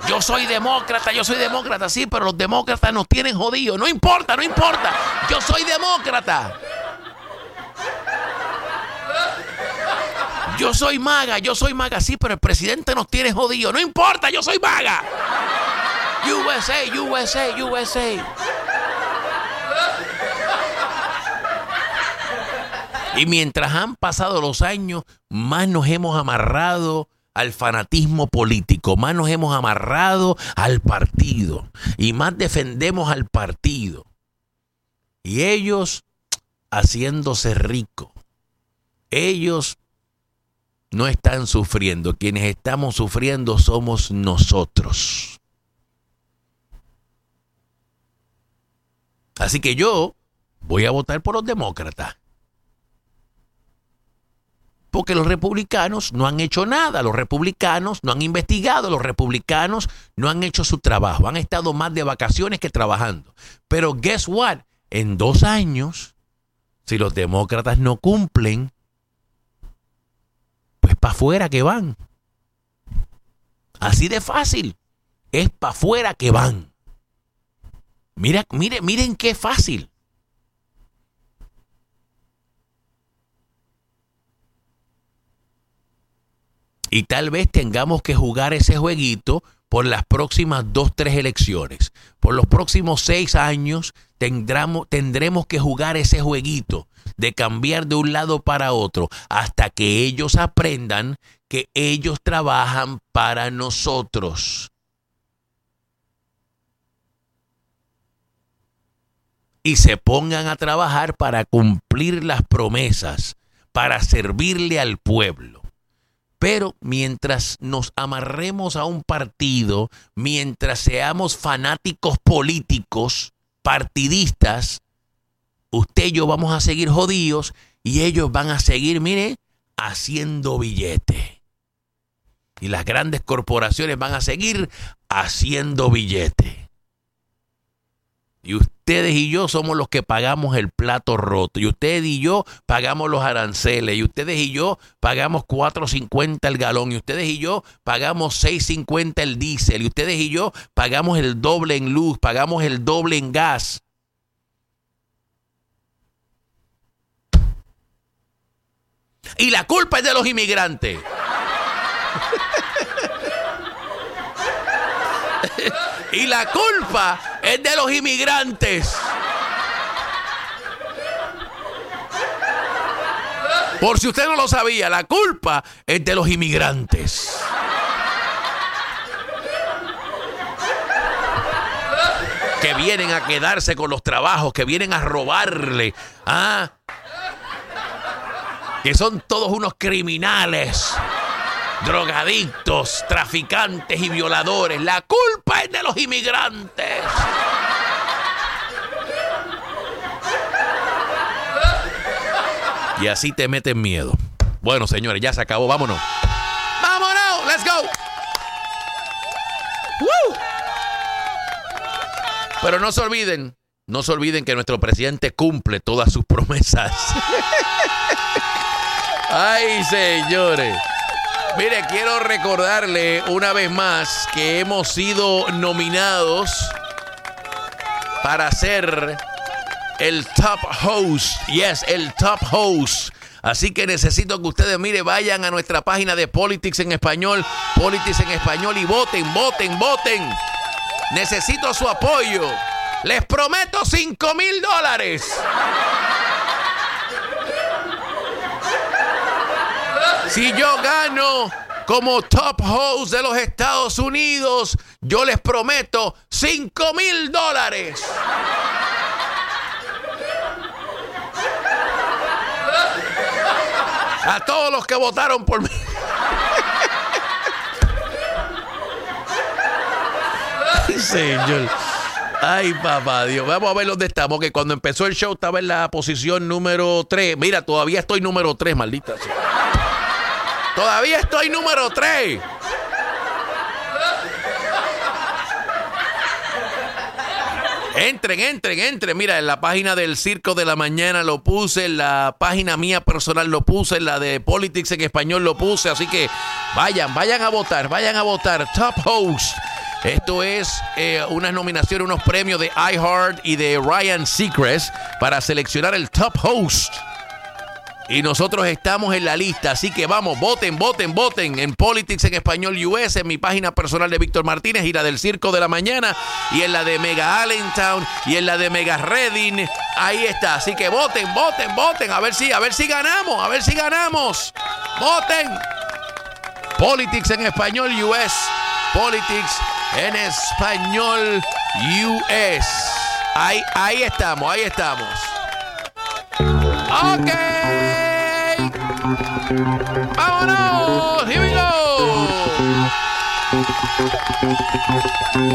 Yo soy demócrata, sí, pero los demócratas nos tienen jodidos. No importa, yo soy demócrata. Yo soy maga, sí, pero el presidente nos tiene jodidos. No importa, yo soy maga. USA. Y mientras han pasado los años, más nos hemos amarrado al fanatismo político, más nos hemos amarrado al partido y más defendemos al partido. Y ellos haciéndose ricos. Ellos no están sufriendo. Quienes estamos sufriendo somos nosotros. Así que yo voy a votar por los demócratas. Porque los republicanos no han hecho nada, los republicanos no han investigado, los republicanos no han hecho su trabajo, han estado más de vacaciones que trabajando. Pero guess what? En 2 años, si los demócratas no cumplen, pues para afuera que van. Así de fácil, es para afuera que van. Miren qué fácil. Y tal vez tengamos que jugar ese jueguito por las próximas 2-3 elecciones. Por los próximos 6 años tendremos que jugar ese jueguito de cambiar de un lado para otro hasta que ellos aprendan que ellos trabajan para nosotros. Y se pongan a trabajar para cumplir las promesas, para servirle al pueblo. Pero mientras nos amarremos a un partido, mientras seamos fanáticos políticos, partidistas, usted y yo vamos a seguir jodidos y ellos van a seguir, haciendo billete. Y las grandes corporaciones van a seguir haciendo billete. Y ustedes y yo somos los que pagamos el plato roto. Y ustedes y yo pagamos los aranceles. Y ustedes y yo pagamos $4.50 el galón. Y ustedes y yo pagamos $6.50 el diésel. Y ustedes y yo pagamos el doble en luz. Pagamos el doble en gas. Y la culpa es de los inmigrantes. Y la culpa es de los inmigrantes. Por si usted no lo sabía, la culpa es de los inmigrantes. Que vienen a quedarse con los trabajos, que vienen a robarle. Que son todos unos criminales. Drogadictos, traficantes y violadores. La culpa es de los inmigrantes. Y así te meten miedo. Bueno, señores, ya se acabó. Vámonos. ¡Vámonos! ¡Let's go! ¡Woo! Pero no se olviden que nuestro presidente cumple todas sus promesas. ¡Ay, señores! Mire, quiero recordarle una vez más que hemos sido nominados para ser el top host. Yes, el top host. Así que necesito que ustedes, vayan a nuestra página de Politics en Español y voten. Necesito su apoyo. Les prometo $5,000. Si yo gano como top host de los Estados Unidos, yo les prometo $5,000. A todos los que votaron por mí. Señor. Ay, papá Dios. Vamos a ver dónde estamos. Que cuando empezó el show estaba en la posición número 3. Mira, todavía estoy número 3, maldita sea. Todavía estoy número 3. Entren. Mira, en la página del Circo de la Mañana lo puse, en la página mía personal lo puse, en la de Politics en Español lo puse. Así que vayan a votar. Top host. Esto es unas nominaciones, unos premios de iHeart y de Ryan Seacrest para seleccionar el top host. Y nosotros estamos en la lista, así que vamos, voten en Politics en Español US, en mi página personal de Víctor Martínez y la del Circo de la Mañana, y en la de Mega Allentown, y en la de Mega Reading. Ahí está, así que voten, a ver si ganamos. Voten. Politics en Español US, Politics en Español US. Ahí estamos. Ok. ¡Vámonos! ¡Here we go!